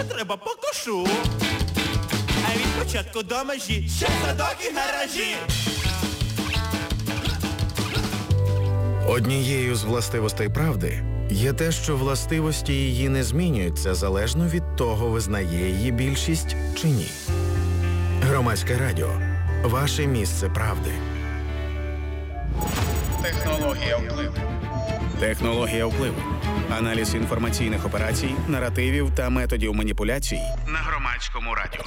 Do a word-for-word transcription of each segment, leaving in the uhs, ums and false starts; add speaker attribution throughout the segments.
Speaker 1: треба покошу. А від початку до межі ще садок і гаражі.
Speaker 2: Однією з властивостей правди є те, що властивості її не змінюються залежно від того, визнає її більшість чи ні. Громадське радіо. Ваше місце правди.
Speaker 3: Технологія впливу. Технологія впливу. Аналіз інформаційних операцій, наративів та методів маніпуляцій на Громадському радіо.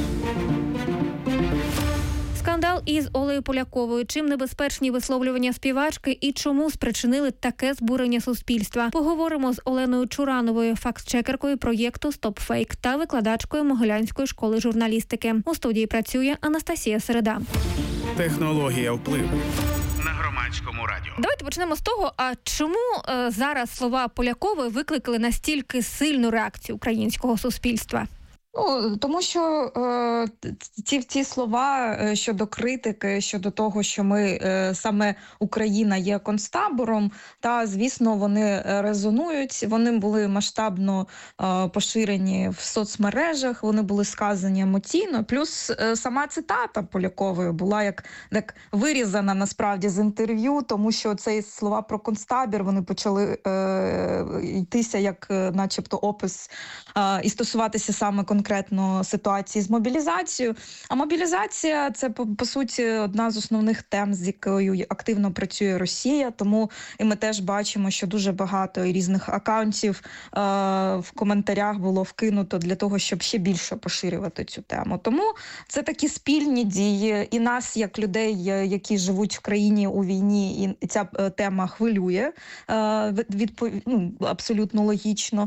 Speaker 4: Скандал із Олею Поляковою. Чим небезпечні висловлювання співачки і чому спричинили таке збурення суспільства? Поговоримо з Оленою Чурановою, фактчекеркою проєкту «Стоп Фейк» та викладачкою Могилянської школи журналістики. У студії працює Анастасія Середа.
Speaker 3: Технологія впливу на Громадському радіо.
Speaker 4: Давайте почнемо з того, а чому е, зараз слова Полякової викликали настільки сильну реакцію українського суспільства?
Speaker 5: Ну, тому що е, ці, ці слова щодо критики, щодо того, що ми, е, саме Україна є концтабором, та, звісно, вони резонують, вони були масштабно е, поширені в соцмережах, вони були сказані емоційно, плюс е, сама цитата Полякової була як, як вирізана, насправді, з інтерв'ю, тому що ці слова про концтабір, вони почали е, йтися як начебто опис е, і стосуватися саме конкретно конкретно ситуації з мобілізацією. А мобілізація – це, по, по суті, одна з основних тем, з якою активно працює Росія, тому і ми теж бачимо, що дуже багато різних акаунтів е, в коментарях було вкинуто для того, щоб ще більше поширювати цю тему. Тому це такі спільні дії, і нас, як людей, які живуть в країні у війні, і ця тема хвилює, е, відпов... ну, абсолютно логічно.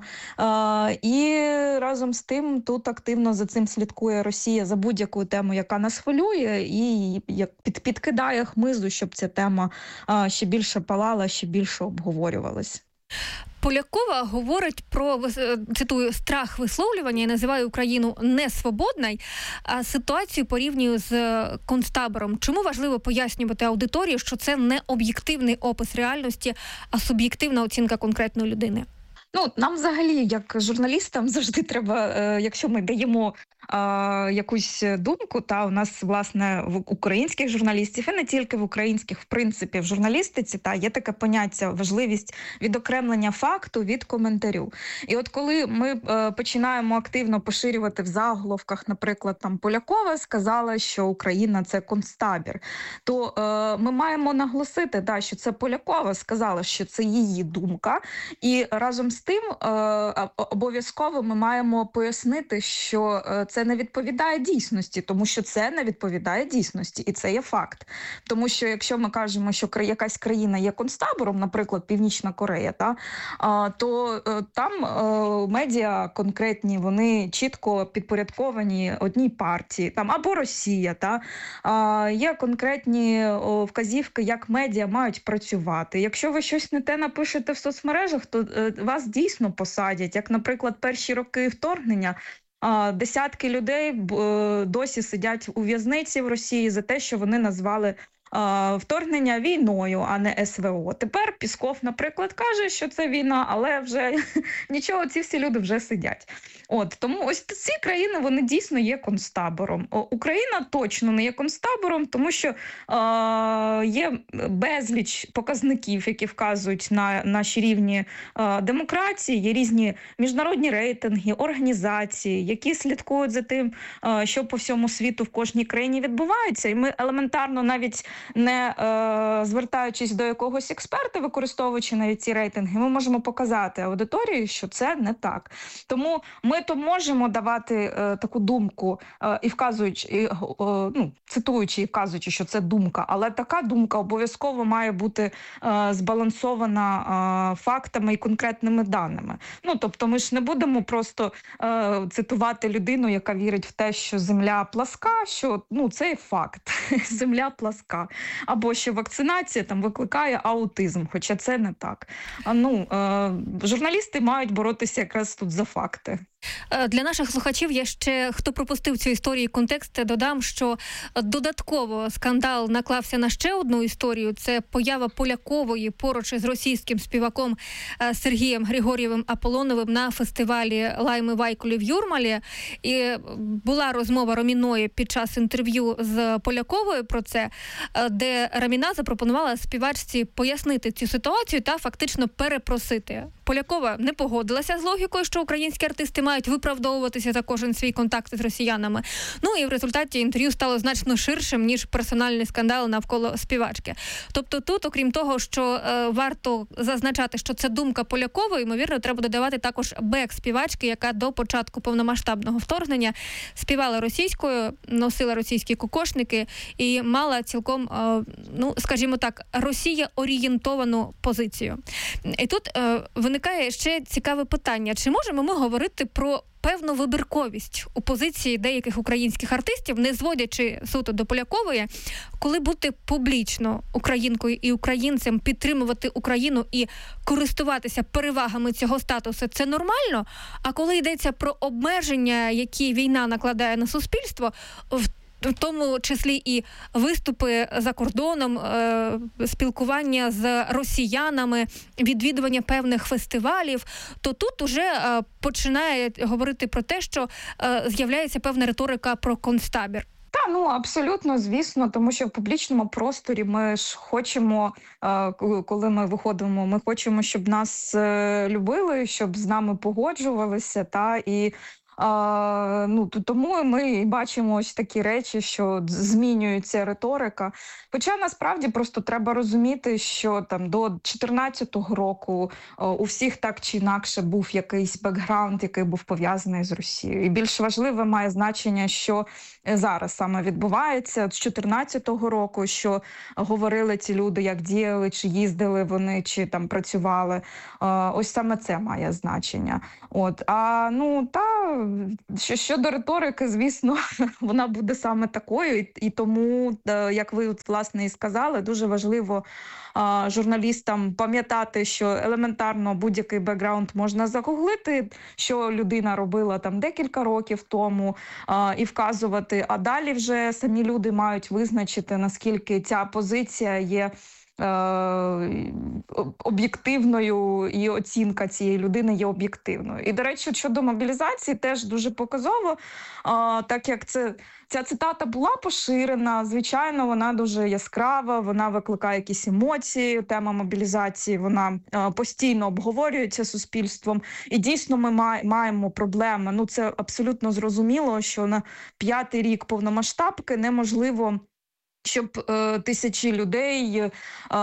Speaker 5: Е, і разом з тим, тут активно за цим слідкує Росія, за будь-яку тему, яка нас хвилює, і під, підкидає хмизу, щоб ця тема а, ще більше палала, ще більше обговорювалась.
Speaker 4: Полякова говорить про, цитую, страх висловлювання і називає Україну несвободною, а ситуацію порівнює з концтабором. Чому важливо пояснювати аудиторії, що це не об'єктивний опис реальності, а суб'єктивна оцінка конкретної людини?
Speaker 5: Ну, нам взагалі, як журналістам, завжди треба, е, якщо ми даємо е, якусь думку, та у нас, власне, в українських журналістів, і не тільки в українських, в принципі, в журналістиці, та є таке поняття, важливість відокремлення факту від коментарю. І от коли ми е, починаємо активно поширювати в заголовках, наприклад, там Полякова сказала, що Україна – це концтабір, то е, ми маємо наголосити, да, що це Полякова сказала, що це її думка, і разом з тим, обов'язково ми маємо пояснити, що це не відповідає дійсності, тому що це не відповідає дійсності, і це є факт. Тому що якщо ми кажемо, що якась країна є концтабором, наприклад, Північна Корея, та, то там медіа конкретні, вони чітко підпорядковані одній партії, там, або Росія, та, є конкретні вказівки, як медіа мають працювати. Якщо ви щось не те напишете в соцмережах, то вас дійсно посадять. Як, наприклад, перші роки вторгнення, десятки людей досі сидять у в'язниці в Росії за те, що вони назвали вторгнення війною, а не ес ве о. Тепер Пісков, наприклад, каже, що це війна, але вже нічого, ці всі люди вже сидять. От, тому ось ці країни, вони дійсно є концтабором. Україна точно не є концтабором, тому що е, є безліч показників, які вказують на наші рівні е, демократії, є різні міжнародні рейтинги, організації, які слідкують за тим, е, що по всьому світу в кожній країні відбувається. І ми елементарно навіть не е, звертаючись до якогось експерта, використовуючи навіть ці рейтинги, ми можемо показати аудиторії, що це не так. Тому ми то можемо давати е, таку думку, е, і вказуючи, і, е, ну, цитуючи і вказуючи, що це думка, але така думка обов'язково має бути е, збалансована е, фактами і конкретними даними. Ну, тобто ми ж не будемо просто е, цитувати людину, яка вірить в те, що Земля пласка, що, ну, це є факт. Земля пласка. Або що вакцинація там викликає аутизм, хоча це не так. А, ну, е, журналісти мають боротися якраз тут за факти.
Speaker 4: Для наших слухачів, я ще, хто пропустив цю історію, контекст, додам, що додатково скандал наклався на ще одну історію. Це поява Полякової поруч із російським співаком Сергієм Григор'євим Аполоновим на фестивалі Лайми Вайкулі в Юрмалі. І була розмова Роміної під час інтерв'ю з Поляковою про це, де Роміна запропонувала співачці пояснити цю ситуацію та фактично перепросити. Полякова не погодилася з логікою, що українські артисти мають виправдовуватися за кожен свій контакт з росіянами. Ну і в результаті інтерв'ю стало значно ширшим, ніж персональний скандал навколо співачки. Тобто тут, окрім того, що е, варто зазначати, що це думка Полякової, ймовірно, треба додавати також бек співачки, яка до початку повномасштабного вторгнення співала російською, носила російські кокошники і мала цілком, е, ну, скажімо так, Росія-орієнтовану позицію. І тут е, виникає ще цікаве питання. Чи можемо ми говорити про певну вибірковість у позиції деяких українських артистів, не зводячи суто до Полякової, коли бути публічно українкою і українцем, підтримувати Україну і користуватися перевагами цього статусу, це нормально? А коли йдеться про обмеження, які війна накладає на суспільство, в в тому числі і виступи за кордоном, е, спілкування з росіянами, відвідування певних фестивалів, то тут уже е, починає говорити про те, що е, з'являється певна риторика про концтабір.
Speaker 5: Та, ну, абсолютно, звісно, тому що в публічному просторі ми ж хочемо, коли ми виходимо, ми хочемо, щоб нас любили, щоб з нами погоджувалися, та, і А, ну, тому ми бачимо ось такі речі, що змінюється риторика. Хоча насправді просто треба розуміти, що там до чотирнадцятого року у всіх так чи інакше був якийсь бекграунд, який був пов'язаний з Росією. І більш важливе має значення, що зараз саме відбувається з чотирнадцятого року, що говорили ці люди, як діяли, чи їздили вони, чи там працювали. Ось саме це має значення. От, а ну та що щодо риторики, звісно, вона буде саме такою, і, і тому, як ви власне і сказали, дуже важливо а, журналістам пам'ятати, що елементарно будь-який бекграунд можна загуглити, що людина робила там декілька років тому, а, і вказувати. А далі вже самі люди мають визначити, наскільки ця позиція є об'єктивною, і оцінка цієї людини є об'єктивною. І, до речі, щодо мобілізації теж дуже показово, так як це, ця цитата була поширена, звичайно, вона дуже яскрава, вона викликає якісь емоції, тема мобілізації, вона постійно обговорюється суспільством, і дійсно ми маємо проблеми. Ну, це абсолютно зрозуміло, що на п'ятий рік повномасштабки неможливо, щоб е, тисячі людей, е,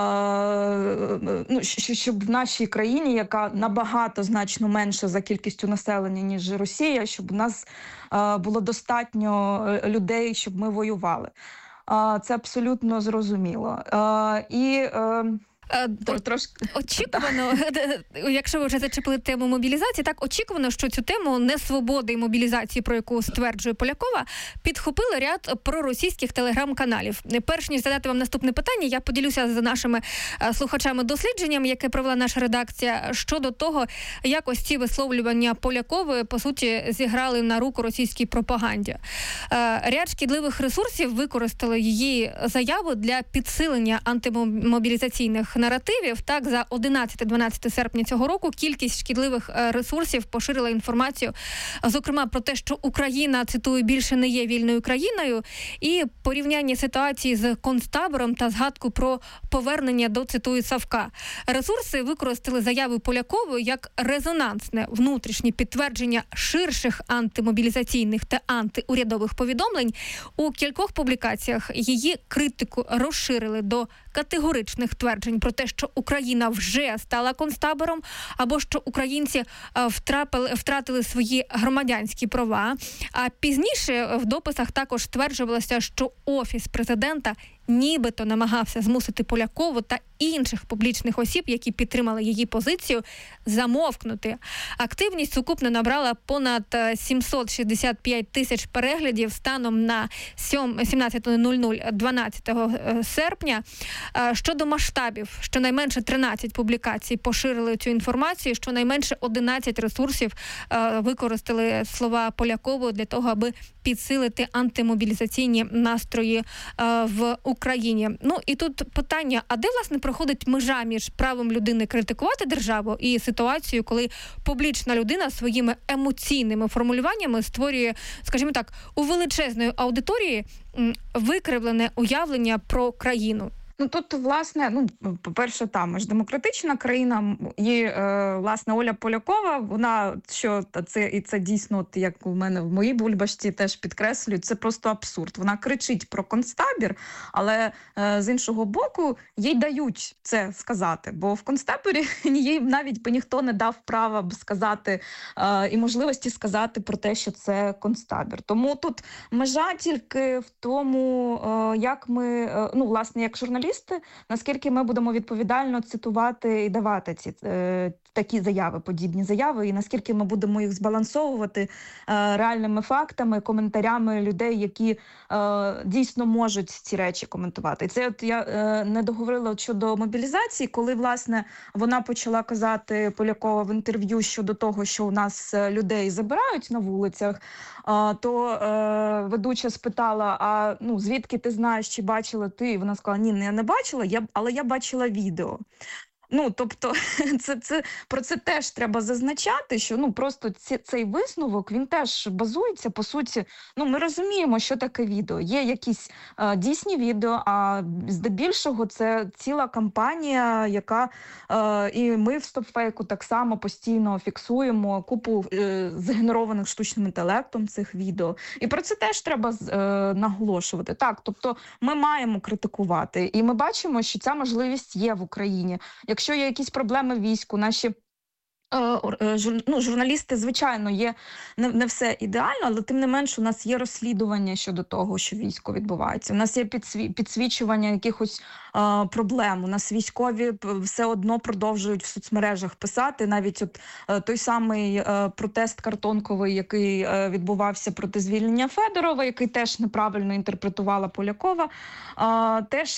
Speaker 5: ну, щоб в нашій країні, яка набагато значно менша за кількістю населення, ніж Росія, щоб у нас е, було достатньо людей, щоб ми воювали. Е, це абсолютно зрозуміло. Е, і... Е,
Speaker 4: Трошки очікувано, якщо ви вже зачепили тему мобілізації, так очікувано, що цю тему несвободи і мобілізації, про яку стверджує Полякова, підхопили ряд проросійських телеграм-каналів. Перш ніж задати вам наступне питання, я поділюся з нашими слухачами дослідженням, яке провела наша редакція, щодо того, як ось ці висловлювання Полякової, по суті, зіграли на руку російській пропаганді. Ряд шкідливих ресурсів використали її заяву для підсилення антимобілізаційних наративів. Так, за одинадцяте-дванадцяте серпня цього року кількість шкідливих ресурсів поширила інформацію, зокрема про те, що Україна, цитую, більше не є вільною країною, і порівняння ситуації з концтабором та згадку про повернення до, цитую, Савка. Ресурси використали заяви Полякової як резонансне внутрішнє підтвердження ширших антимобілізаційних та антиурядових повідомлень. У кількох публікаціях її критику розширили до категоричних тверджень про те, що Україна вже стала концтабором, або що українці втрапили, втратили свої громадянські права. А пізніше в дописах також стверджувалося, що Офіс президента нібито намагався змусити Полякову та інших публічних осіб, які підтримали її позицію, замовкнути. Активність сукупно набрала понад сімсот шістдесят п'ять тисяч переглядів станом на сімнадцяте нуль нуль дванадцятого серпня. Щодо масштабів, щонайменше тринадцять публікацій поширили цю інформацію, щонайменше одинадцять ресурсів використали слова Полякової для того, аби підсилити антимобілізаційні настрої в Україні. Ну і тут питання, а де, власне, проходить межа між правом людини критикувати державу і ситуацією, коли публічна людина своїми емоційними формулюваннями створює, скажімо так, у величезної аудиторії викривлене уявлення про країну?
Speaker 5: Ну, тут, власне, ну, по-перше, там, ми ж демократична країна, і, е, власне, Оля Полякова, вона, що це, і це дійсно, от, як у мене в моїй бульбашці теж підкреслюють, це просто абсурд. Вона кричить про концтабір, але, е, з іншого боку, їй дають це сказати, бо в концтаборі їй навіть би ніхто не дав права сказати е, і можливості сказати про те, що це концтабір. Тому тут межа тільки в тому, е, як ми, е, ну, власне, як журналісти, наскільки ми будемо відповідально цитувати і давати ці е, такі заяви, подібні заяви, і наскільки ми будемо їх збалансовувати е, реальними фактами, коментарями людей, які е, дійсно можуть ці речі коментувати. І це от я е, не договорила щодо мобілізації, коли, власне, вона почала казати, Полякова, в інтерв'ю щодо того, що у нас людей забирають на вулицях, е, то е, ведуча спитала, а ну, звідки ти знаєш, чи бачила ти? І вона сказала, ні, я не бачила, я, але я бачила відео. Ну, тобто, це, це, про це теж треба зазначати, що ну, просто ці, цей висновок, він теж базується, по суті, ну, ми розуміємо, що таке відео. Є якісь е, дійсні відео, а здебільшого це ціла кампанія, яка, е, і ми в StopFake так само постійно фіксуємо купу е, згенерованих штучним інтелектом цих відео. І про це теж треба е, наголошувати. Так, тобто, ми маємо критикувати, і ми бачимо, що ця можливість є в Україні. Якщо є якісь проблеми в війську, наші ну, журналісти, звичайно, є не, не все ідеально, але тим не менш у нас є розслідування щодо того, що військо відбувається. У нас є підсві, підсвічування якихось е, проблем. У нас військові все одно продовжують в соцмережах писати. Навіть от е, той самий е, протест картонковий, який е, відбувався проти звільнення Федорова, який теж неправильно інтерпретувала Полякова, е, теж